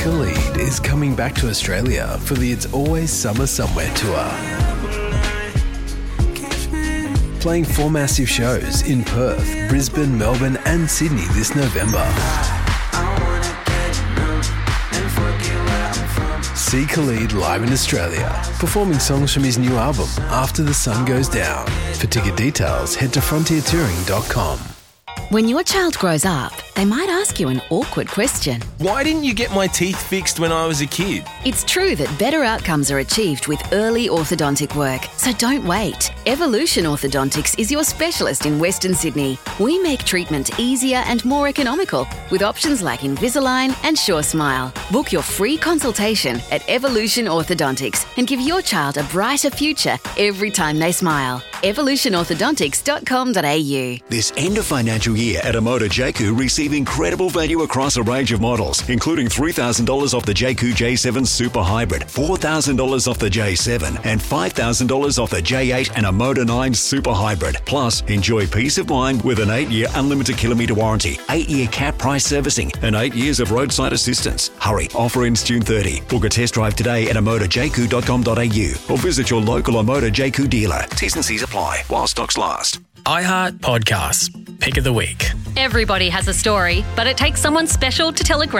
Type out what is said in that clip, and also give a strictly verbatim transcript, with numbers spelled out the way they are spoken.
Khalid is coming back to Australia for the It's Always Summer Somewhere tour. Playing four massive shows in Perth, Brisbane, Melbourne and Sydney this November. See Khalid live in Australia, performing songs from his new album, After the Sun Goes Down. For ticket details, head to frontier touring dot com. When your child grows up, they might ask you an awkward question. Why didn't you get my teeth fixed when I was a kid? It's true that better outcomes are achieved with early orthodontic work, so don't wait. Evolution Orthodontics is your specialist in Western Sydney. We make treatment easier and more economical with options like Invisalign and Sure Smile. Book your free consultation at Evolution Orthodontics and give your child a brighter future every time they smile. evolution orthodontics dot com dot a u. This end of financial year at Amoda Jayco, receive incredible value across a range of models, including three thousand dollars off the Jayco J seven Super Hybrid, four thousand dollars off the J seven, and five thousand dollars off the J eight and Amoda nine Super Hybrid. Plus, enjoy peace of mind with an eight-year unlimited kilometre warranty, eight-year cap price servicing, and eight years of roadside assistance. Hurry, offer ends June thirtieth. Book a test drive today at amoda jayco dot com dot a u or visit your local Amoda Jayco dealer. T's and C's apply while stocks last. iHeart Podcasts. Pick of the week. Everybody has a story, but it takes someone special to tell a great